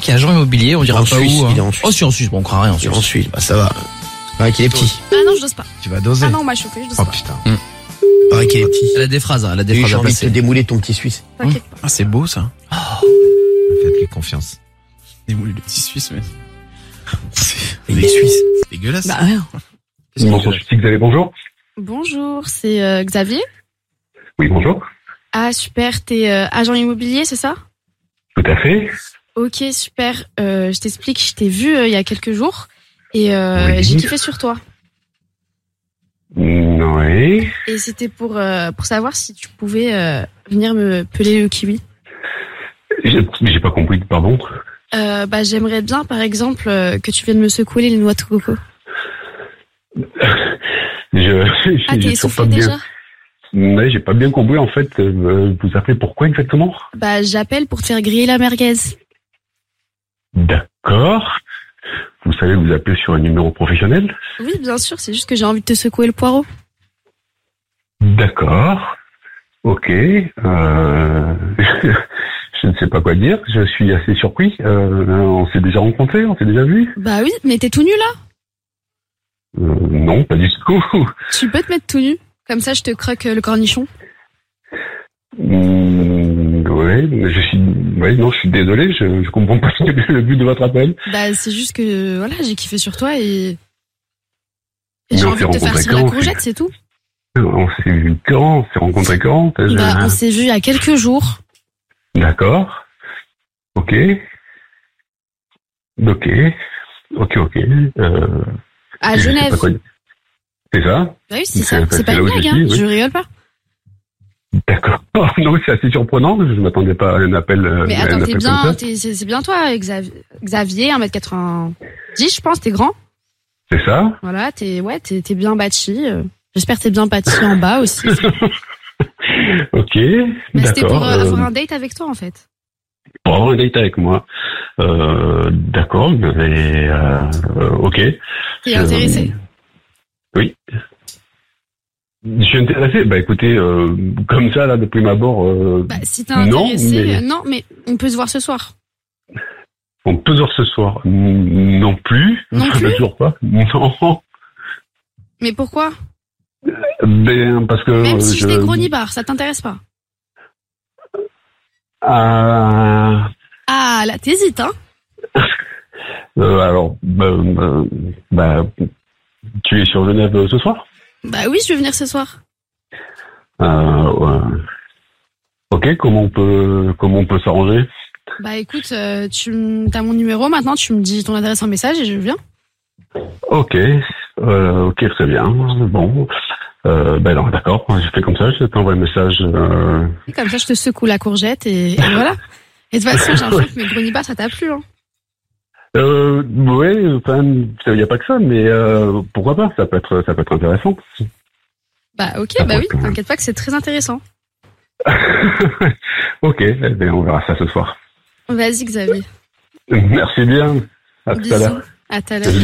qui est agent immobilier, on dira pas Suisse, où. il est en Suisse. Oh, si en Suisse, bon, on croit rien en Suisse. En Suisse, bah ça va. Pareil qu'il est petit. Ah non, je dose pas. Tu vas doser. Ah non, on m'a chauffé, je dose Oh pas. putain. Pareil qu'il est petit. Elle a des phrases, Et j'ai envie de te démouler ton petit Suisse. T'inquiète pas. Ah, c'est beau ça. Faites-lui confiance. Démoulez le petit Suisse, mais. Il est suisse. C'est dégueulasse. Bah ouais. Bonjour, Xavier, bonjour. Bonjour, c'est Xavier. Oui, bonjour. Ah super, t'es agent immobilier, c'est ça? Tout à fait. Ok, super. Je t'explique, je t'ai vu il y a quelques jours et Oui. j'ai kiffé sur toi. Oui. Et c'était pour savoir si tu pouvais venir me peler le kiwi. J'ai pas compris, pardon. Bah j'aimerais bien, par exemple, que tu viennes me secouer les noix de coco. Ah, t'es T'es essoufflé déjà? Ouais, j'ai pas bien compris, en fait. Vous appelez pourquoi exactement? Bah j'appelle pour te faire griller la merguez. D'accord. Vous savez, vous appelez sur un numéro professionnel? Oui, bien sûr, c'est juste que j'ai envie de te secouer le poireau. D'accord. Ok. Je ne sais pas quoi dire. Je suis assez surpris. On s'est déjà rencontrés, on s'est déjà vu? Bah oui, mais t'es tout nu là? Non, pas du tout. Tu peux te mettre tout nu? Comme ça, je te croque le cornichon. Ouais, mais non, je suis désolé, je comprends pas le but de votre appel. Bah c'est juste que, voilà, j'ai kiffé sur toi et Mais j'ai on envie s'est de te faire rencontrés sur la quand? courgette, c'est tout. On s'est vu quand? On s'est rencontrés quand? Bah on s'est vu il y a quelques jours. D'accord. Ok. À je sais Genève. pas quoi dire. C'est ça? Bah oui, c'est C'est ça. C'est pas là une où je blague, suis, hein. oui. Je rigole pas. D'accord. Non, c'est assez surprenant. Je m'attendais pas à un appel. Mais un attends, appel t'es comme bien, ça. c'est bien toi, Xavier, 1m90, je pense, t'es grand. C'est ça? Voilà, t'es bien bâti. J'espère que t'es bien bâti en bas aussi. Ok. Mais c'était pour D'accord. avoir un date avec toi, en fait. Pour avoir un date avec moi. D'accord, mais ok. T'es intéressé? Oui. Je suis intéressé. Bah écoutez, comme ça là, de prime abord, Bah si t'es non, intéressé, mais- non, mais on peut se voir ce soir. on peut se voir ce soir. Non plus. Non plus Toujours pas. Non. Mais pourquoi? Ben parce que Même si je t'ai gros nibar, ça t'intéresse pas? Ah, Ah, là, t'hésites, hein? alors, tu es sur Genève ce soir? Bah oui, je vais venir ce soir. Ouais. Ok, comment on peut s'arranger? Bah écoute, t'as mon numéro maintenant, tu me dis ton adresse en message et je viens. Ok, très bien. Bon, non, d'accord. Je fais comme ça. Je t'envoie un message. Et comme ça, je te secoue la courgette et voilà. Et de toute façon, j'ai l'impression que mes gros nibar, ça t'a plu, hein? Ouais, enfin, il n'y a pas que ça, mais pourquoi pas? Ça peut être intéressant. Bah ok, bah oui, t'inquiète pas que c'est très intéressant. Ok, eh bien, on verra ça ce soir. Vas-y, Xavier. Merci bien. À tout à Bisous. l'heure. À tout à l'heure.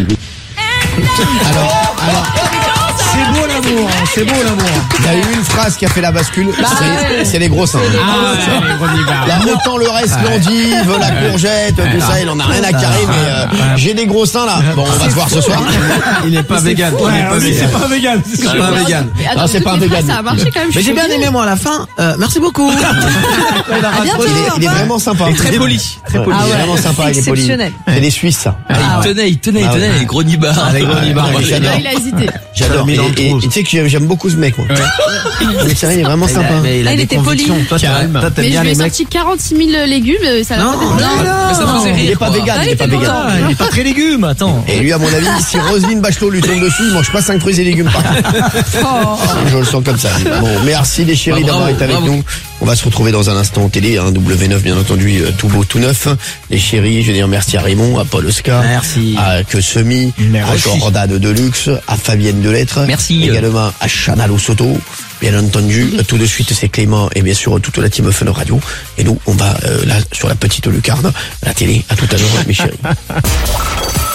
Alors, c'est beau l'amour, hein, c'est beau l'amour. Il y a eu une phrase qui a fait la bascule, c'est les gros seins. La montant le reste, l'endive, la courgette, tout ça, il en a rien à carrer, mais j'ai des gros seins là. Bon, on va se voir ce soir. Il n'est pas vegan. C'est pas un vegan. C'est pas un vegan. Mais attends, Non, c'est toutes pas un les phrases, vegan. ça a marché quand même. Mais j'ai bien aimé, moi, à la fin. Merci beaucoup. Il est vraiment sympa. Et très poli. Très poli. Il est vraiment sympa, il est poli. Exceptionnel. C'est des Suisses, ça. Il tenait, les gros nibards. Les gros nibards, j'adore. Il a hésité. J'adore. Et tu sais que j'aime beaucoup ce mec, moi. Mais sérieux, il est vraiment sympa. Mais Ah, il des était poli. convictions. Toi, Calme. toi, t'aimes Mais je bien lui ai les mecs. sorti 46 000 légumes, ça l'a pas Non, dérangé. mais ça me faisait Il est rire. pas quoi. vegan, il est pas était vegan. content. Il est pas très légume, attends. Et lui, à mon avis, si Roselyne Bachelot lui tombe dessus, il mange pas 5 fruits et légumes par Je le sens comme ça. Bon, merci les chéris Bah, bravo, d'avoir été avec bravo. nous. On va se retrouver dans un instant en télé, hein, W9 bien entendu, tout beau, tout neuf. Les chéris, je veux dire merci à Raymond, à Paul Oscar, Merci. à Kesemi, à Merci. Jordan Deluxe, à Fabienne Delettre. Merci. Également à Chanel Soto. Bien entendu, tout de suite c'est Clément et bien sûr toute la team Fun Radio. Et nous, on va là sur la petite lucarne, à la télé. À tout à l'heure mes chéris.